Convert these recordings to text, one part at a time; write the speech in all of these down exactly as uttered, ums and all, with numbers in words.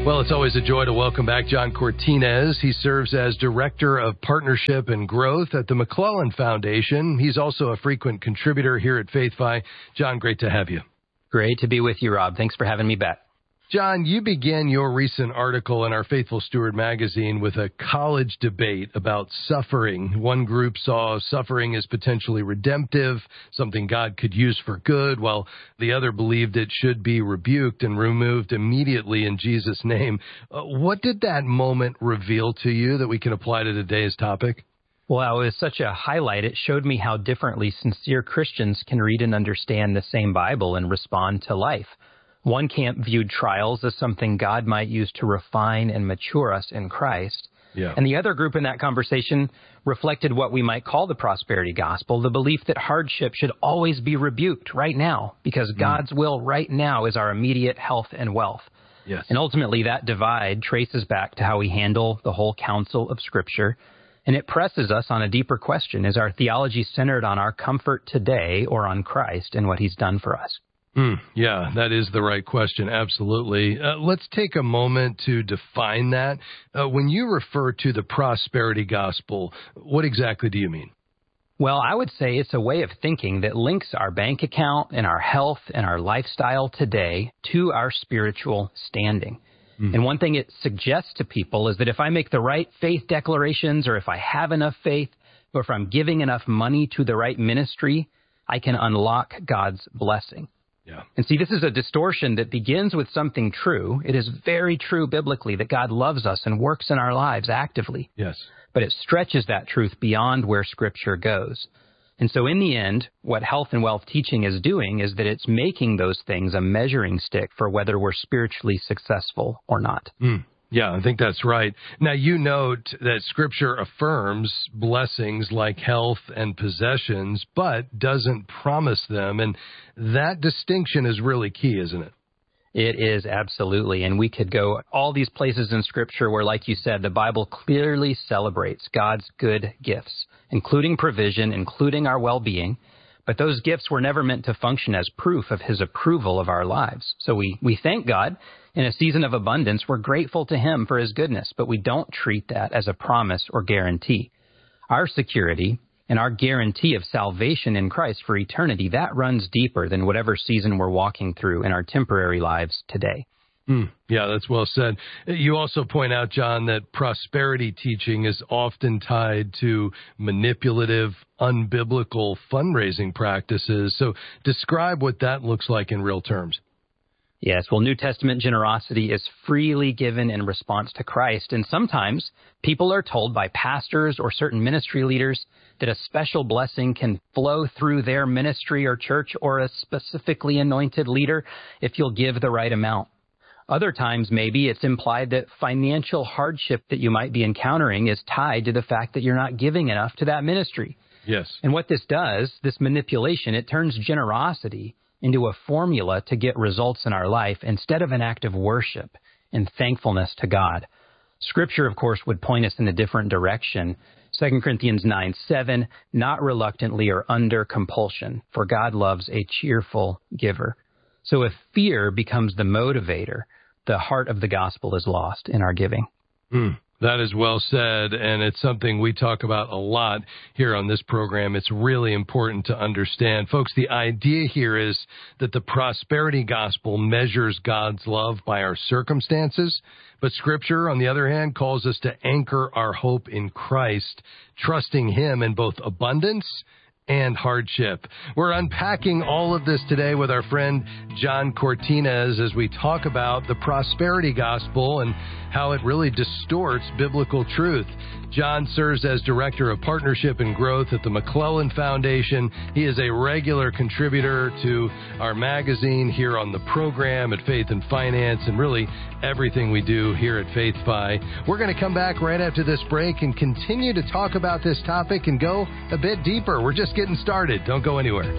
Well, it's always a joy to welcome back John Cortines. He serves as Director of Partnership and Growth at the McClellan Foundation. He's also a frequent contributor here at FaithFi. John, great to have you. Great to be with you, Rob. Thanks for having me back. John, you began your recent article in our Faithful Steward magazine with a college debate about suffering. One group saw suffering as potentially redemptive, something God could use for good, while the other believed it should be rebuked and removed immediately in Jesus' name. Uh, what did that moment reveal to you that we can apply to today's topic? Well, it was such a highlight. It showed me how differently sincere Christians can read and understand the same Bible and respond to life. One camp viewed trials as something God might use to refine and mature us in Christ. Yeah. And the other group in that conversation reflected what we might call the prosperity gospel, the belief that hardship should always be rebuked right now because mm. God's will right now is our immediate health and wealth. Yes. And ultimately that divide traces back to how we handle the whole counsel of Scripture. And it presses us on a deeper question. Is our theology centered on our comfort today or on Christ and what he's done for us? Mm, yeah, that is the right question. Absolutely. Uh, let's take a moment to define that. Uh, when you refer to the prosperity gospel, what exactly do you mean? Well, I would say it's a way of thinking that links our bank account and our health and our lifestyle today to our spiritual standing. Mm. And one thing it suggests to people is that if I make the right faith declarations, or if I have enough faith, or if I'm giving enough money to the right ministry, I can unlock God's blessing. Yeah. And see, this is a distortion that begins with something true. It is very true biblically that God loves us and works in our lives actively. Yes. But it stretches that truth beyond where Scripture goes. And so in the end, what health and wealth teaching is doing is that it's making those things a measuring stick for whether we're spiritually successful or not. Mm. Yeah, I think that's right. Now, you note that Scripture affirms blessings like health and possessions, but doesn't promise them. And that distinction is really key, isn't it? It is, absolutely. And we could go all these places in Scripture where, like you said, the Bible clearly celebrates God's good gifts, including provision, including our well-being. But those gifts were never meant to function as proof of his approval of our lives. So we, we thank God. In a season of abundance, we're grateful to him for his goodness, but we don't treat that as a promise or guarantee. Our security and our guarantee of salvation in Christ for eternity, that runs deeper than whatever season we're walking through in our temporary lives today. Mm, yeah, that's well said. You also point out, John, that prosperity teaching is often tied to manipulative, unbiblical fundraising practices. So describe what that looks like in real terms. Yes, well, New Testament generosity is freely given in response to Christ, and sometimes people are told by pastors or certain ministry leaders that a special blessing can flow through their ministry or church or a specifically anointed leader if you'll give the right amount. Other times, maybe it's implied that financial hardship that you might be encountering is tied to the fact that you're not giving enough to that ministry. Yes. And what this does, this manipulation, it turns generosity into a formula to get results in our life instead of an act of worship and thankfulness to God. Scripture, of course, would point us in a different direction. Second Corinthians nine seven, not reluctantly or under compulsion, for God loves a cheerful giver. So if fear becomes the motivator, the heart of the gospel is lost in our giving. Mm. That is well said, and it's something we talk about a lot here on this program. It's really important to understand. Folks, the idea here is that the prosperity gospel measures God's love by our circumstances, but Scripture, on the other hand, calls us to anchor our hope in Christ, trusting him in both abundance and hardship. We're unpacking all of this today with our friend John Cortines as we talk about the prosperity gospel and how it really distorts biblical truth. John serves as Director of Partnership and Growth at the McClellan Foundation. He is a regular contributor to our magazine here on the program at Faith and Finance and really everything we do here at FaithFi. We're going to come back right after this break and continue to talk about this topic and go a bit deeper. We're just getting started. Don't go anywhere.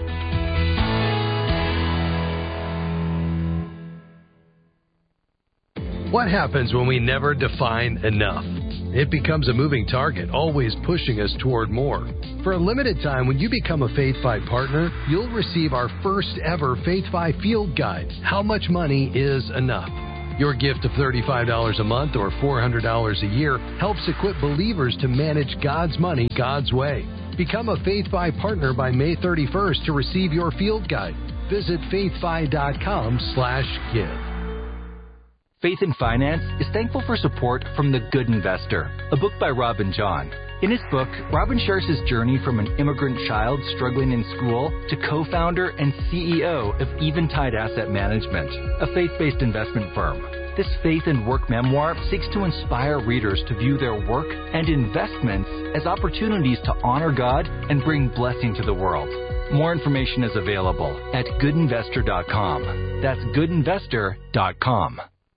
What happens when we never define enough? It becomes a moving target, always pushing us toward more. For a limited time, when you become a FaithFi partner, you'll receive our first ever FaithFi Field Guide, How Much Money is Enough. Your gift of thirty-five dollars a month or four hundred dollars a year helps equip believers to manage God's money God's way. Become a FaithFi partner by May thirty-first to receive your field guide. Visit faithfi.com slash give. Faith in Finance is thankful for support from The Good Investor, a book by Robin John. In his book, Robin shares his journey from an immigrant child struggling in school to co-founder and C E O of Eventide Asset Management, a faith-based investment firm. This faith and work memoir seeks to inspire readers to view their work and investments as opportunities to honor God and bring blessing to the world. More information is available at good investor dot com. That's good investor dot com.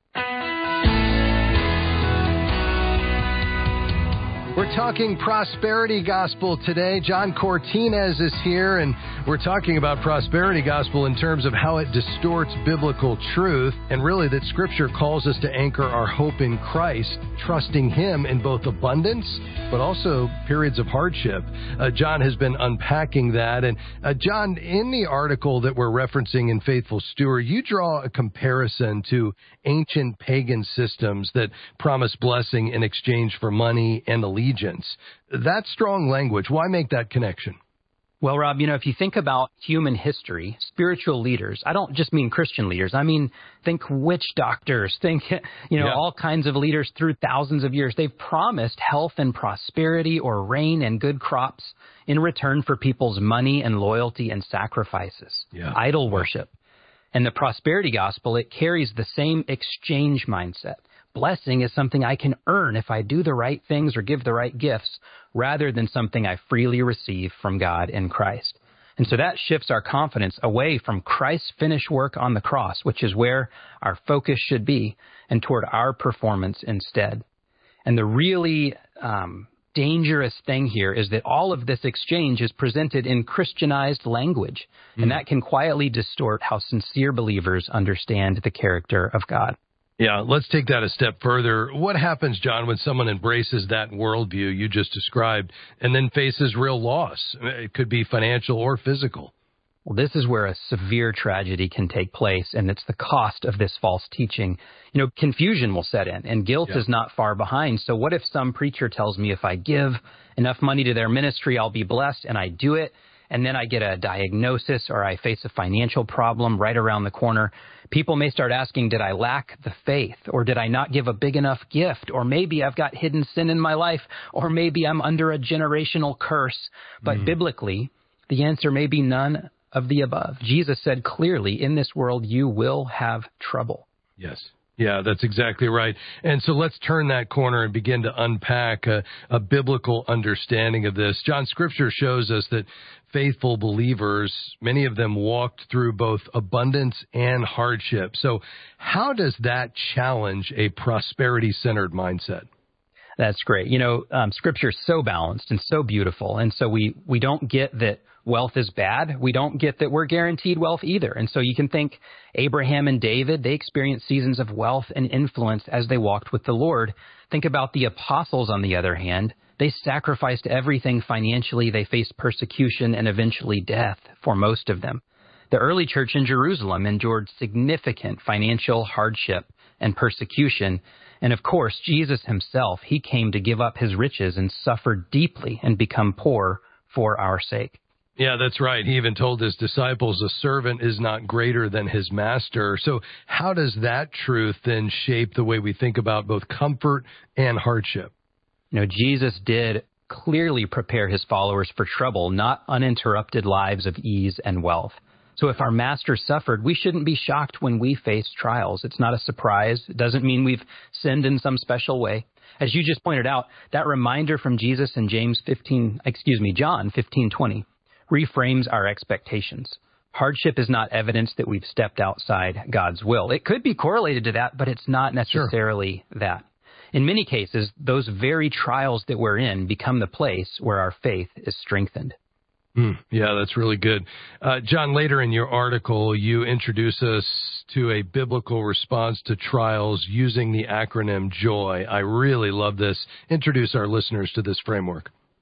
We're talking prosperity gospel today. John Cortines is here, and we're talking about prosperity gospel in terms of how it distorts biblical truth, and really that Scripture calls us to anchor our hope in Christ, trusting Him in both abundance, but also periods of hardship. Uh, John has been unpacking that. And uh, John, in the article that we're referencing in Faithful Steward, you draw a comparison to ancient pagan systems that promise blessing in exchange for money and allegiance. That's strong language. Why make that connection? Well, Rob, you know, if you think about human history, spiritual leaders, I don't just mean Christian leaders. I mean, think witch doctors, think, you know, yeah. all kinds of leaders through thousands of years. They've promised health and prosperity or rain and good crops in return for people's money and loyalty and sacrifices, yeah. idol worship. And the prosperity gospel, it carries the same exchange mindset. Blessing is something I can earn if I do the right things or give the right gifts, rather than something I freely receive from God in Christ. And so that shifts our confidence away from Christ's finished work on the cross, which is where our focus should be, and toward our performance instead. And the really um, dangerous thing here is that all of this exchange is presented in Christianized language, mm. and that can quietly distort how sincere believers understand the character of God. Yeah, let's take that a step further. What happens, John, when someone embraces that worldview you just described and then faces real loss? It could be financial or physical. Well, this is where a severe tragedy can take place, and it's the cost of this false teaching. You know, confusion will set in, and guilt yeah. is not far behind. So what if some preacher tells me if I give enough money to their ministry, I'll be blessed, and I do it, and then I get a diagnosis or I face a financial problem right around the corner? People may start asking, did I lack the faith, or did I not give a big enough gift, or maybe I've got hidden sin in my life, or maybe I'm under a generational curse. But mm. biblically, the answer may be none of the above. Jesus said clearly, in this world you will have trouble. Yes. Yeah, that's exactly right. And so let's turn that corner and begin to unpack a, a biblical understanding of this. John, Scripture shows us that faithful believers, many of them walked through both abundance and hardship. So how does that challenge a prosperity-centered mindset? That's great. You know, um, Scripture is so balanced and so beautiful. And so we, we don't get that wealth is bad. We don't get that we're guaranteed wealth either. And so you can think Abraham and David, they experienced seasons of wealth and influence as they walked with the Lord. Think about the apostles, on the other hand. They sacrificed everything financially. They faced persecution and eventually death for most of them. The early church in Jerusalem endured significant financial hardship and persecution. And of course, Jesus himself, he came to give up his riches and suffer deeply and become poor for our sake. Yeah, that's right. He even told his disciples, a servant is not greater than his master. So how does that truth then shape the way we think about both comfort and hardship? You know, Jesus did clearly prepare his followers for trouble, not uninterrupted lives of ease and wealth. So if our master suffered, we shouldn't be shocked when we face trials. It's not a surprise. It doesn't mean we've sinned in some special way. As you just pointed out, that reminder from Jesus in James fifteen, excuse me, John fifteen twenty reframes our expectations. Hardship is not evidence that we've stepped outside God's will. It could be correlated to that, but it's not necessarily sure. that. In many cases, those very trials that we're in become the place where our faith is strengthened. Mm, yeah, that's really good. Uh, John, later in your article, you introduce us to a biblical response to trials using the acronym JOY. I really love this. Introduce our listeners to this framework.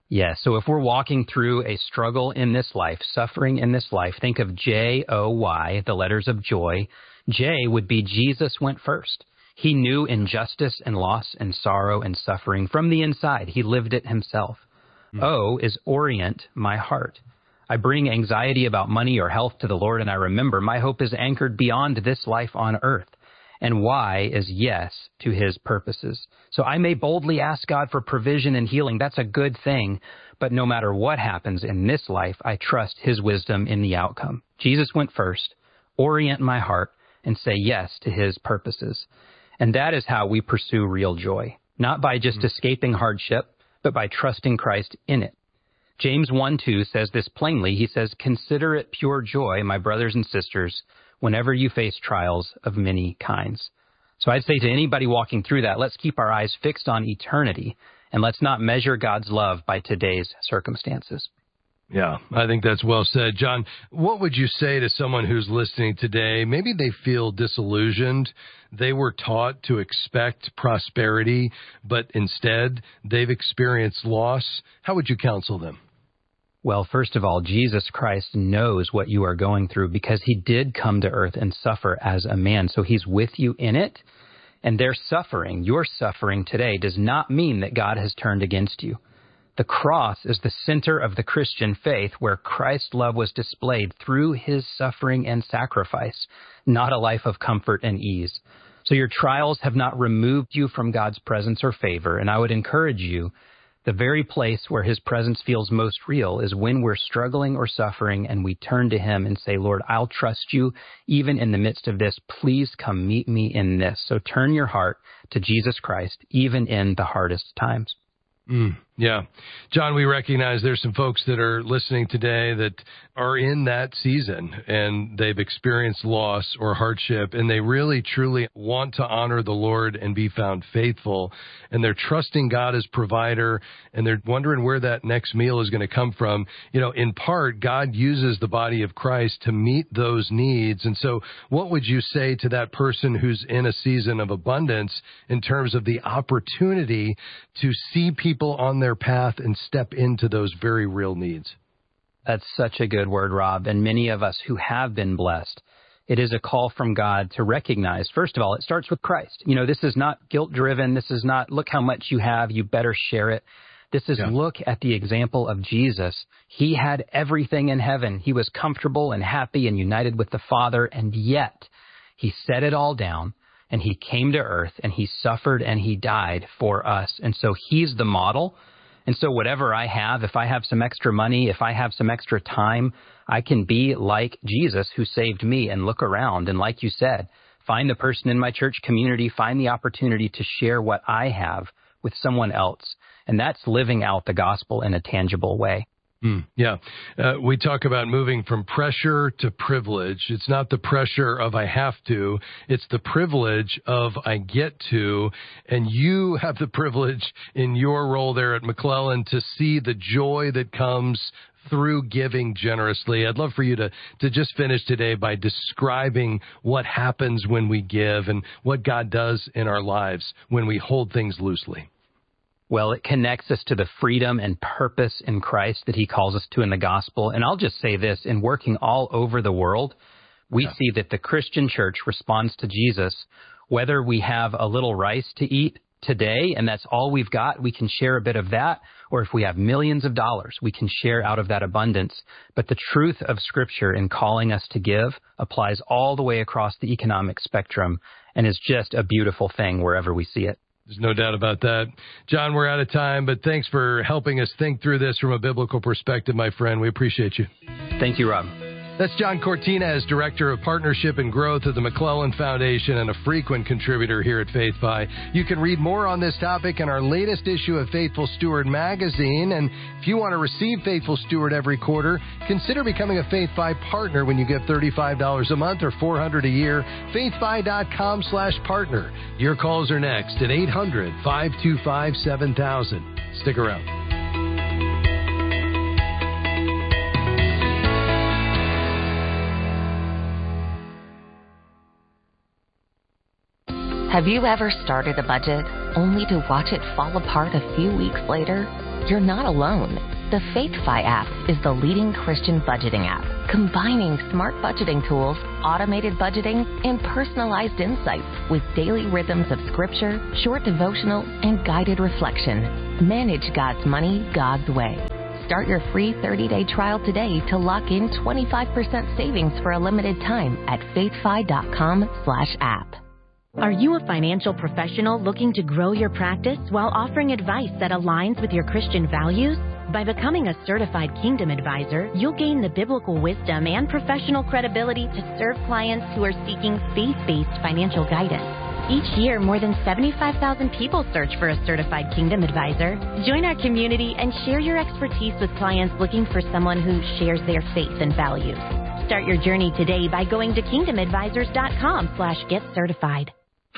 Yeah, so if we're walking through a struggle in this life, suffering in this life, think of J O Y, the letters of joy. J would be Jesus went first. He knew injustice and loss and sorrow and suffering from the inside. He lived it himself. Mm. O is orient my heart. I bring anxiety about money or health to the Lord, and I remember my hope is anchored beyond this life on earth. And Y is yes to his purposes. So I may boldly ask God for provision and healing. That's a good thing. But no matter what happens in this life, I trust his wisdom in the outcome. Jesus went first. Orient my heart and say yes to his purposes. And that is how we pursue real joy. Not by just mm-hmm. escaping hardship, but by trusting Christ in it. James one two says this plainly. He says, consider it pure joy, my brothers and sisters, whenever you face trials of many kinds. So I'd say to anybody walking through that, let's keep our eyes fixed on eternity, and let's not measure God's love by today's circumstances. Yeah, I think that's well said. John, what would you say to someone who's listening today? Maybe they feel disillusioned. They were taught to expect prosperity, but instead they've experienced loss. How would you counsel them? Well, first of all, Jesus Christ knows what you are going through because he did come to earth and suffer as a man. So he's with you in it. And their suffering, your suffering today, does not mean that God has turned against you. The cross is the center of the Christian faith where Christ's love was displayed through his suffering and sacrifice, not a life of comfort and ease. So your trials have not removed you from God's presence or favor. And I would encourage you, the very place where his presence feels most real is when we're struggling or suffering and we turn to him and say, Lord, I'll trust you even in the midst of this. Please come meet me in this. So turn your heart to Jesus Christ, even in the hardest times. Mm, yeah. John, we recognize there's some folks that are listening today that are in that season and they've experienced loss or hardship and they really, truly want to honor the Lord and be found faithful. And they're trusting God as provider and they're wondering where that next meal is going to come from. You know, in part, God uses the body of Christ to meet those needs. And so what would you say to that person who's in a season of abundance in terms of the opportunity to see people on their path and step into those very real needs? That's such a good word, Rob. And many of us who have been blessed, it is a call from God to recognize, first of all, it starts with Christ. You know, this is not guilt-driven. This is not, look how much you have, you better share it. This is, yeah. Look at the example of Jesus. He had everything in heaven. He was comfortable and happy and united with the Father, and yet he set it all down. And he came to earth and he suffered and he died for us. And so he's the model. And so whatever I have, if I have some extra money, if I have some extra time, I can be like Jesus who saved me and look around. And like you said, find the person in my church community, find the opportunity to share what I have with someone else. And that's living out the gospel in a tangible way. Mm, yeah. Uh, we talk about moving from pressure to privilege. It's not the pressure of I have to. It's the privilege of I get to. And you have the privilege in your role there at McClellan to see the joy that comes through giving generously. I'd love for you to, to just finish today by describing what happens when we give and what God does in our lives when we hold things loosely. Well, it connects us to the freedom and purpose in Christ that he calls us to in the gospel. And I'll just say this, in working all over the world, we yeah. see that the Christian church responds to Jesus, whether we have a little rice to eat today and that's all we've got, we can share a bit of that. Or if we have millions of dollars, we can share out of that abundance. But the truth of Scripture in calling us to give applies all the way across the economic spectrum and is just a beautiful thing wherever we see it. There's no doubt about that. John, we're out of time, but thanks for helping us think through this from a biblical perspective, my friend. We appreciate you. Thank you, Rob. That's John Cortina, Director of Partnership and Growth of the McClellan Foundation and a frequent contributor here at FaithFi. You can read more on this topic in our latest issue of Faithful Steward magazine. And if you want to receive Faithful Steward every quarter, consider becoming a FaithFi partner when you give thirty-five dollars a month or four hundred dollars a year. faithfi.com slash partner. Your calls are next at eight hundred, five two five, seven thousand. Stick around. Have you ever started a budget only to watch it fall apart a few weeks later? You're not alone. The FaithFi app is the leading Christian budgeting app, combining smart budgeting tools, automated budgeting, and personalized insights with daily rhythms of scripture, short devotional, and guided reflection. Manage God's money God's way. Start your free thirty-day trial today to lock in twenty-five percent savings for a limited time at faithfi.com slash app. Are you a financial professional looking to grow your practice while offering advice that aligns with your Christian values? By becoming a certified Kingdom Advisor, you'll gain the biblical wisdom and professional credibility to serve clients who are seeking faith-based financial guidance. Each year, more than seventy-five thousand people search for a certified Kingdom Advisor. Join our community and share your expertise with clients looking for someone who shares their faith and values. Start your journey today by going to kingdomadvisors.com slash get certified.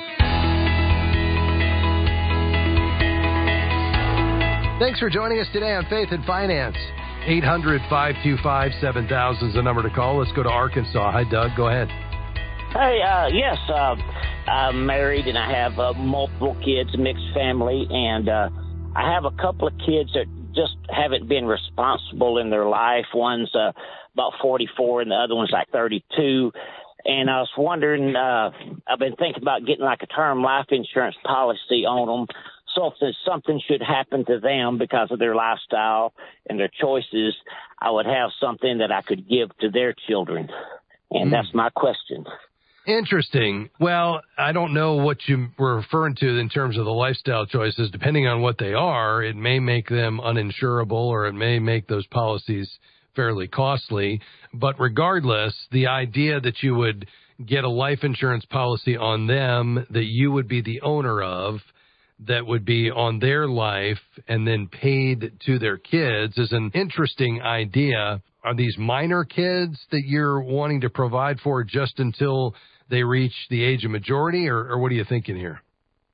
Thanks for joining us today on Faith and Finance. eight hundred, five two five, seven thousand is the number to call. Let's go to Arkansas. Hi, Doug. Go ahead. Hey, uh, yes, uh, I'm married and I have uh, multiple kids, mixed family, and uh, I have a couple of kids that just haven't been responsible in their life. One's uh, about forty-four and the other one's like thirty-two. And I was wondering, uh, I've been thinking about getting like a term life insurance policy on them. So if something should happen to them because of their lifestyle and their choices, I would have something that I could give to their children. And mm. that's my question. Interesting. Well, I don't know what you were referring to in terms of the lifestyle choices. Depending on what they are, it may make them uninsurable or it may make those policies fairly costly. But regardless, the idea that you would get a life insurance policy on them that you would be the owner of, that would be on their life and then paid to their kids is an interesting idea. Are these minor kids that you're wanting to provide for just until they reach the age of majority, or, or what are you thinking here?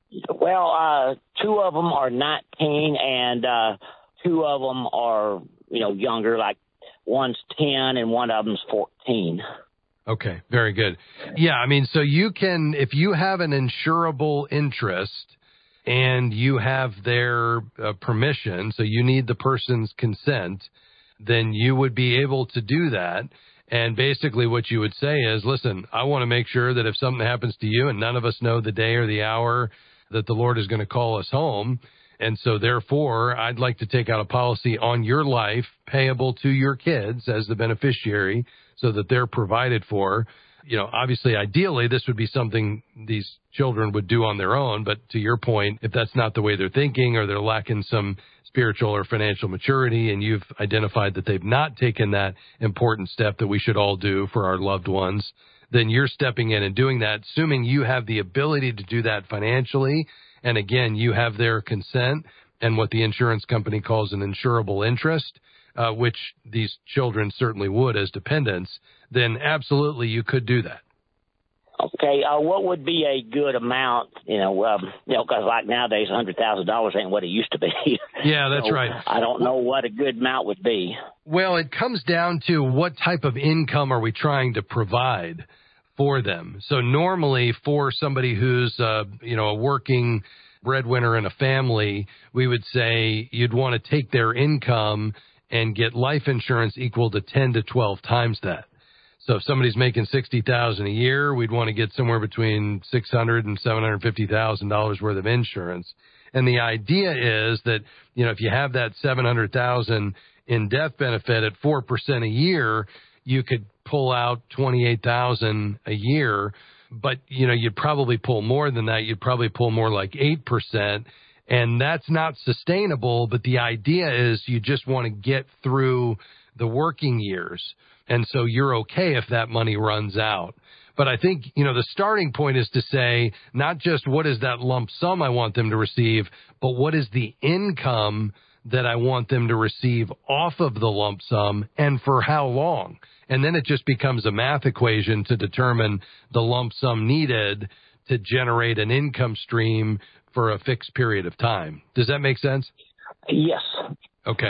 Well, uh, two of them are nineteen and uh, two of them are, you know, younger, like one's ten and one of them's fourteen. Okay, very good. Yeah, I mean, so you can, if you have an insurable interest and you have their uh, permission, so you need the person's consent, then you would be able to do that. And basically what you would say is, listen, I want to make sure that if something happens to you and none of us know the day or the hour that the Lord is going to call us home, and so therefore I'd like to take out a policy on your life payable to your kids as the beneficiary so that they're provided for. You know, obviously, ideally, this would be something these children would do on their own. But to your point, if that's not the way they're thinking or they're lacking some spiritual or financial maturity and you've identified that they've not taken that important step that we should all do for our loved ones, then you're stepping in and doing that, assuming you have the ability to do that financially. And again, you have their consent and what the insurance company calls an insurable interest, uh, which these children certainly would as dependents, then absolutely you could do that. Okay, uh, what would be a good amount, you know, um, you know, because like nowadays one hundred thousand dollars ain't what it used to be. Yeah, that's so right. I don't know what a good amount would be. Well, it comes down to what type of income are we trying to provide for them. So normally for somebody who's, uh, you know, a working breadwinner in a family, we would say you'd want to take their income and get life insurance equal to ten to twelve times that. So if somebody's making sixty thousand dollars a year, we'd want to get somewhere between six hundred thousand dollars and seven hundred fifty thousand dollars worth of insurance. And the idea is that, you know, if you have that seven hundred thousand dollars in death benefit at four percent a year, you could pull out twenty-eight thousand dollars a year. But, you know, you'd probably pull more than that. You'd probably pull more like eight percent. And that's not sustainable. But the idea is you just want to get through the working years. And so you're okay if that money runs out. But I think, you know, the starting point is to say not just what is that lump sum I want them to receive, but what is the income that I want them to receive off of the lump sum and for how long. And then it just becomes a math equation to determine the lump sum needed to generate an income stream for a fixed period of time. Does that make sense? Yes. Okay.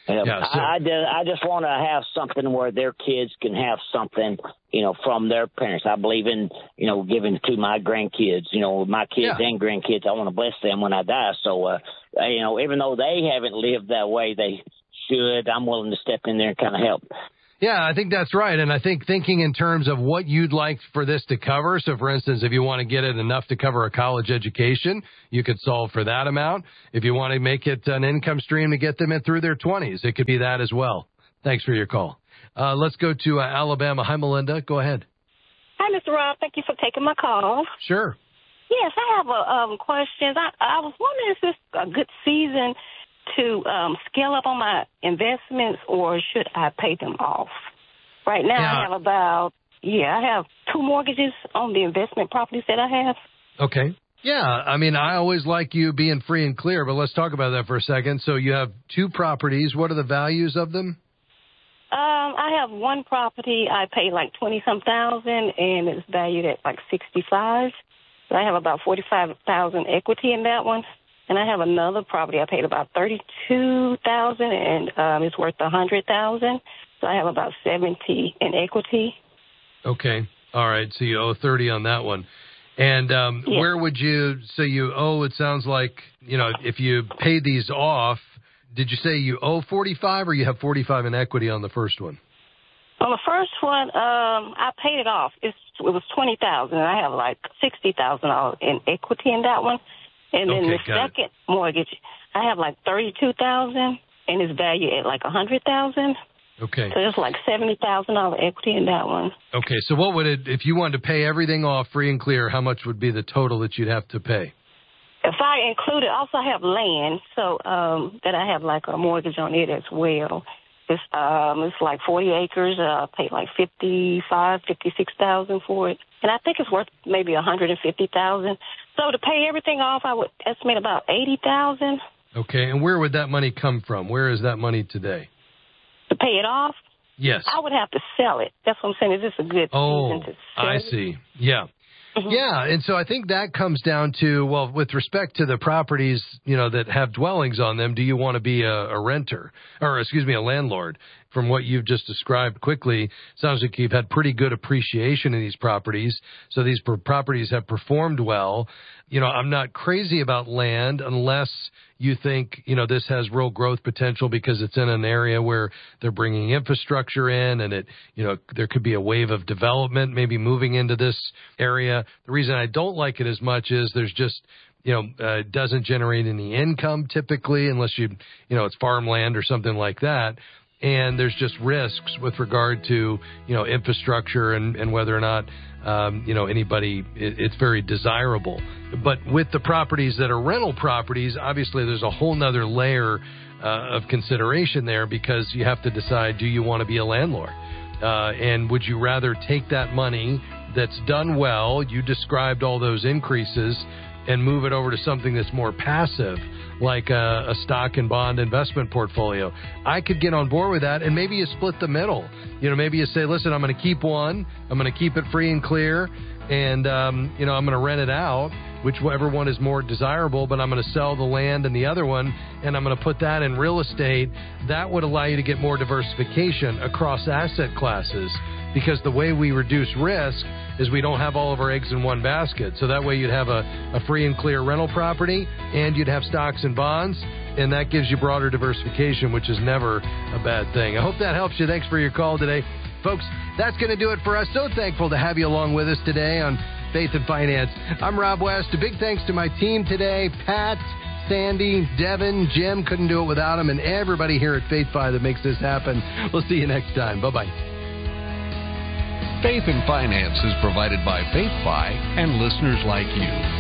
Yeah, Yeah, so- I, I, just, I just want to have something where their kids can have something, you know, from their parents. I believe in, you know, giving to my grandkids, you know, my kids Yeah. and grandkids. I want to bless them when I die. So, uh, you know, even though they haven't lived that way, they should. I'm willing to step in there and kind of help. Yeah, I think that's right. And I think thinking in terms of what you'd like for this to cover. So, for instance, if you want to get it enough to cover a college education, you could solve for that amount. If you want to make it an income stream to get them in through their twenties, it could be that as well. Thanks for your call. Uh, let's go to uh, Alabama. Hi, Melinda. Go ahead. Hi, Mister Rob. Thank you for taking my call. Sure. Yes, I have a um, question. I, I was wondering, is this a good season to um, scale up on my investments, or should I pay them off? Right now, Yeah. I have about, yeah, I have two mortgages on the investment properties that I have. Okay. Yeah, I mean, I always like you being free and clear, but let's talk about that for a second. So you have two properties. What are the values of them? Um, I have one property I paid like twenty-some thousand, and it's valued at like sixty-five. So I have about forty-five thousand equity in that one. And I have another property I paid about thirty-two thousand, and um, it's worth a hundred thousand. So I have about seventy in equity. Okay. All right. So you owe thirty on that one. And um, Yeah. where would you, so you owe, it sounds like, you know, if you pay these off, did you say you owe forty-five or you have forty-five in equity on the first one? On the first one, um, I paid it off. It's, it was twenty thousand, and I have like sixty thousand dollars in equity in that one. And then Okay, the got it. second mortgage, I have like thirty-two thousand, and it's valued at like a hundred thousand. Okay. So it's like seventy thousand dollar equity in that one. Okay. So what would it, if you wanted to pay everything off free and clear, how much would be the total that you'd have to pay? If I include it, also I have land, so um, that I have like a mortgage on it as well. It's um, it's like forty acres. Uh, I paid like fifty-five, fifty-six thousand for it, and I think it's worth maybe a hundred and fifty thousand. So to pay everything off, I would estimate about eighty thousand. Okay. And where would that money come from? Where is that money today? To pay it off, Yes. I would have to sell it. That's what I'm saying. Is this a good Oh, season to sell I it? see. Yeah. Mhm. Yeah, and so I think that comes down to, well, with respect to the properties, you know, that have dwellings on them, do you want to be a, a renter, or excuse me, a landlord? From what you've just described quickly, sounds like you've had pretty good appreciation in these properties, so these pro- properties have performed well. You know, I'm not crazy about land unless you think, you know, this has real growth potential because it's in an area where they're bringing infrastructure in and it, you know, there could be a wave of development maybe moving into this area. The reason I don't like it as much is there's just, you know, uh, it doesn't generate any income typically unless you, you know, it's farmland or something like that. And there's just risks with regard to, you know, infrastructure and, and whether or not, um, you know, anybody, it, it's very desirable. But with the properties that are rental properties, obviously there's a whole nother layer uh, of consideration there because you have to decide, do you want to be a landlord? Uh, and would you rather take that money that's done well, you described all those increases, and move it over to something that's more passive, like a, a stock and bond investment portfolio? I could get on board with that, and maybe you split the middle. You know, maybe you say, listen, I'm going to keep one, I'm going to keep it free and clear, and, um, you know, I'm going to rent it out, whichever one is more desirable, but I'm going to sell the land and the other one, and I'm going to put that in real estate. That would allow you to get more diversification across asset classes, because the way we reduce risk is we don't have all of our eggs in one basket. So that way you'd have a, a free and clear rental property, and you'd have stocks and bonds, and that gives you broader diversification, which is never a bad thing. I hope that helps you. Thanks for your call today. Folks, that's going to do it for us. So thankful to have you along with us today on Faith and Finance. I'm Rob West. A big thanks to my team today, Pat, Sandy, Devin, Jim. Couldn't do it without them, and everybody here at FaithFi that makes this happen. We'll see you next time. Bye-bye. Faith and Finance is provided by FaithFi and listeners like you.